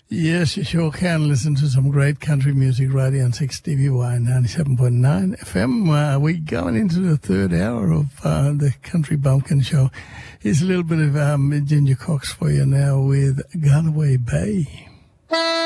Yes, you sure can listen to some great country music right here on 6DBY 97.9 FM. We're going into the third hour of the Country Bumpkin Show. Here's a little bit of Ginger Cox for you now with Galloway Bay.